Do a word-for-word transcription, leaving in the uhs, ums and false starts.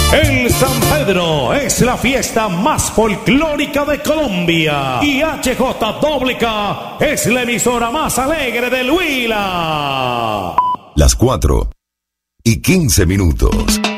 El San Pedro es la fiesta más folclórica de Colombia y H J W K es la emisora más alegre del Huila. Las cuatro y quince minutos.